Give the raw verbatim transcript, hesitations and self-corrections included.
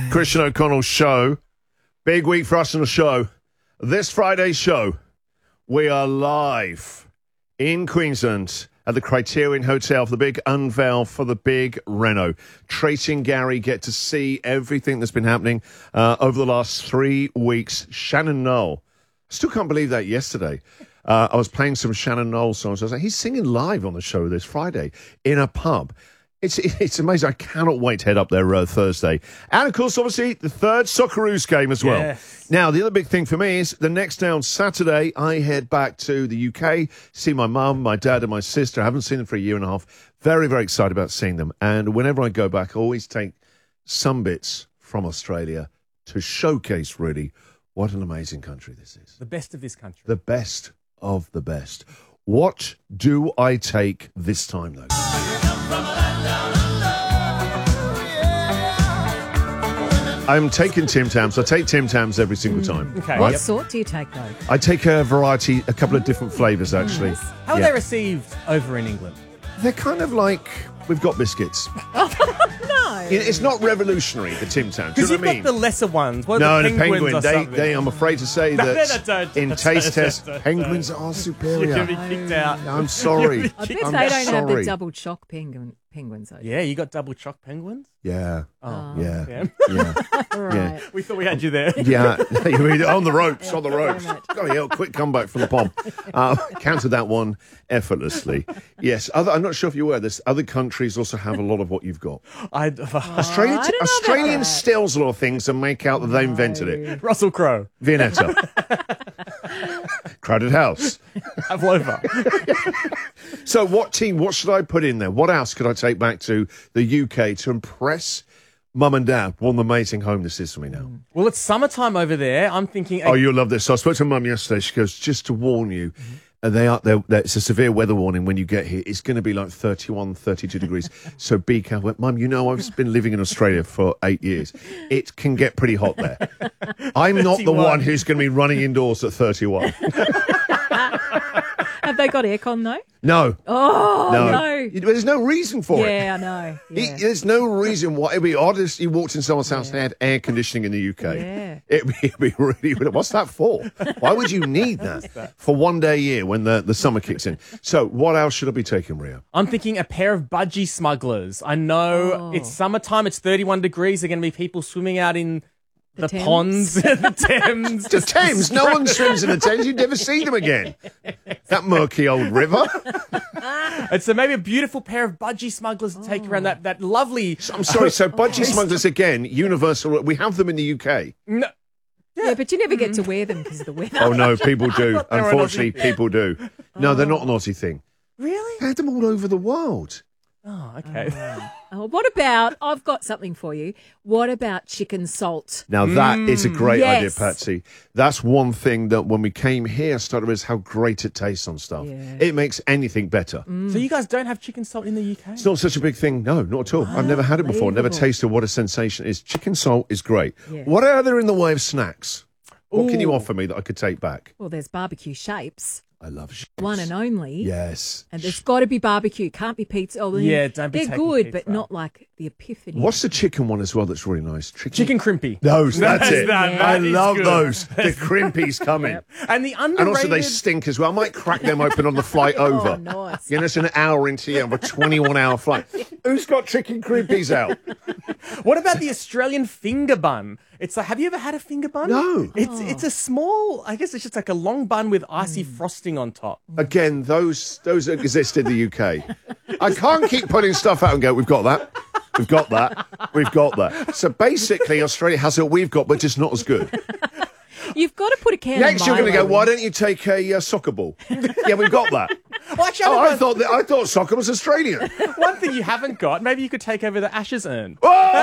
Christian O'Connell Show. Big week for us on the show. This Friday's show, we are live in Queensland at the Criterion Hotel for the big unveil for the big Reno. Tracy and Gary get to see everything that's been happening uh, over the last three weeks. Shannon Noll. Still can't believe that yesterday. Uh, I was playing some Shannon Noll songs. I was like, he's singing live on the show this Friday in a pub. It's it's amazing. I cannot wait to head up there uh, Thursday. And, of course, obviously, the third Socceroos game as well. Yes. Now, the other big thing for me is the next day on Saturday, I head back to the U K, see my mum, my dad and my sister. I haven't seen them for a year and a half. Very, very excited about seeing them. And whenever I go back, I always take some bits from Australia to showcase, really, what an amazing country this is. The best of this country. The best of the best. What do I take this time, though? I'm taking Tim Tams. I take Tim Tams every single time. Okay. What Yep. sort do you take, though? I take a variety, a couple of different flavours, actually. How are Yeah. they received over in England? They're kind of like, we've got biscuits. No. You know, it's not revolutionary, the Tim Tams. Do you Because know you've what I mean? got the lesser ones. What No, are the the penguins penguin. or They, something? they, I'm afraid to say No, that no, don't, in don't, taste don't, test, don't, penguins don't. are You're superior. going to be kicked out. I'm sorry. I bet I'm they don't have the sorry. double choc penguin, penguins, though. Yeah, you got double choc penguins? Yeah, Oh, yeah, okay. yeah, Right. yeah. We thought we had you there. Yeah, you mean on the ropes, on the very ropes. much. Got a quick comeback from the pond. Uh, counted that one effortlessly. Yes, other, I'm not sure if you're aware, this other countries also have a lot of what you've got. I, Australia, I don't know about Australian that. steals a lot of things and make out that they invented it. Russell Crowe. Viennetta. Crowded House. Pavlova. So what team, what should I put in there? What else could I take back to the U K to impress mum and dad? What an amazing home this is for me now. Well, it's summertime over there. I'm thinking... Oh, you'll love this. So I spoke to mum yesterday. She goes, just to warn you, uh, they are they're, they're, it's a severe weather warning when you get here. It's going to be like thirty-one, thirty-two degrees. So be careful. I went, Mum, you know I've been living in Australia for eight years. It can get pretty hot there. I'm not the thirty-one. one who's going to be running indoors at thirty-one. Have they got aircon, though? No. Oh, No. no. There's no reason for it. Yeah, I know. He- Yeah. there's no reason why. It'd be odd if you walked in someone's house and they had air conditioning in the U K. Yeah. It'd be, it'd be really weird. What's that for? Why would you need that for one day a year when the, the summer kicks in? So, what else should I be taking, Rio? I'm thinking a pair of budgie smugglers. I know Oh. it's summertime. It's thirty-one degrees. There are going to be people swimming out in the, Thames? ponds, the Thames. The Thames. No one swims in the Thames. You'd never see them again. That murky old river. And so maybe a beautiful pair of budgie smugglers to take around that, that lovely... I'm sorry. So, budgie smugglers again. Universal. We have them in the U K. No, Yeah, but you never get to wear them because of the weather. Oh no, people do. thought they were an Unfortunately, Aussie. people do. No, they're not an Aussie thing. really? They had them all over the world. Oh, okay. Oh, what about, I've got something for you. What about chicken salt? Now, that is a great yes. idea, Patsy. That's one thing that when we came here, started with how great it tastes on stuff. Yeah. It makes anything better. So you guys don't have chicken salt in the U K? It's not such a big thing. No, not at all. I've never had it before. Never Unbelievable. tasted what a sensation it is. Chicken salt is great. Yeah. What are there in the way of snacks? What can you Ooh. offer me that I could take back? Well, there's barbecue shapes, I love shapes. one and only. Yes. And there's got to be barbecue. Can't be pizza. Oh, Yeah, don't be They're taking good, pizza. but not like the epiphany. What's the chicken one as well that's really nice? Chicken. Chicken crimpy. Those, that's That's it. that- that I is love good. those. The crimpies coming. And the underrated... And also they stink as well. I might crack them open on the flight over. Oh, nice. You know, it's an hour into you, a twenty-one hour flight. Who's got chicken crimpies out? What about the Australian finger bun? It's like, have you ever had a finger bun? No. It's it's a small, I guess it's just like a long bun with icy frosting on top. Again, those those exist in the U K. I can't keep putting stuff out and go, we've got that. We've got that. We've got that. So basically, Australia has what we've got, but just not as good. You've got to put a can Next, of you're going to go, Milo why in. don't you take a uh, soccer ball? Yeah, we've got that. Well, actually, Oh, I I thought that, I thought soccer was Australian. one thing you haven't got, maybe you could take over the Ashes urn. Oh!